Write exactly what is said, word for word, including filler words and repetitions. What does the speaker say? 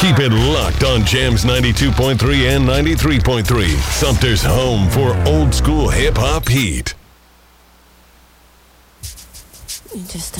Keep it locked on Jams ninety-two point three and ninety-three point three. Sumter's home for old school hip hop heat. You just